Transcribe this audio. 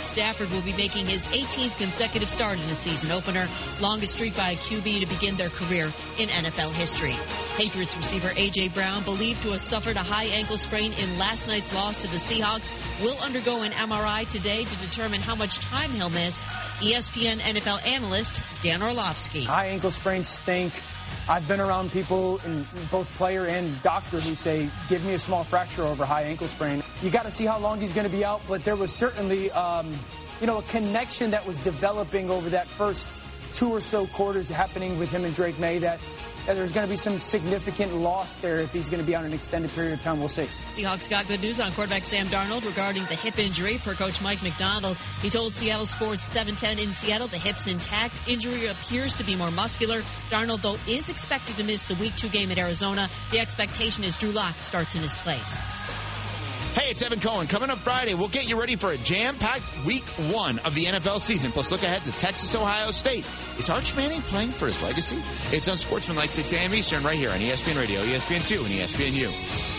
Matt Stafford will be making his 18th consecutive start in a season opener, longest streak by a QB to begin their career in NFL history. Patriots receiver A.J. Brown, believed to have suffered a high ankle sprain in last night's loss to the Seahawks, will undergo an MRI today to determine how much time he'll miss. ESPN NFL analyst Dan Orlovsky. High ankle sprains stink. I've been around people, both player and doctor, who say, give me a small fracture over high ankle sprain. You got to see how long he's going to be out, but there was certainly, a connection that was developing over that first 2 or so quarters happening with him and Drake May that there's going to be some significant loss there if he's going to be on an extended period of time. We'll see. Seahawks got good news on quarterback Sam Darnold regarding the hip injury. Per coach Mike McDonald, he told Seattle Sports 710 in Seattle the hip's intact. Injury appears to be more muscular. Darnold, though, is expected to miss the Week 2 game at Arizona. The expectation is Drew Lock starts in his place. Hey, it's Evan Cohen. Coming up Friday, we'll get you ready for a jam-packed Week 1 of the NFL season. Plus, look ahead to Texas-Ohio State. Is Arch Manning playing for his legacy? It's on Sportsman like 6 a.m. Eastern right here on ESPN Radio, ESPN2, and ESPNU.